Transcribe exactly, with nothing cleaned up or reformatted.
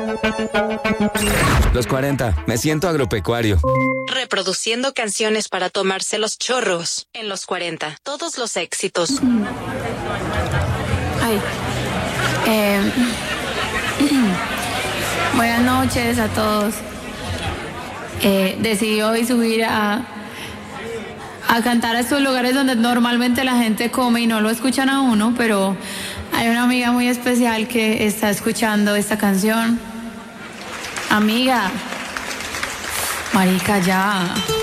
Los cuarenta, me siento agropecuario. Reproduciendo canciones para tomarse los chorros. En los cuarenta, todos los éxitos. Ay. Eh, buenas noches a todos. Eh, decidí hoy subir a, a cantar a estos lugares donde normalmente la gente come y no lo escuchan a uno, pero hay una amiga muy especial que está escuchando esta canción. Amiga, marica, ya.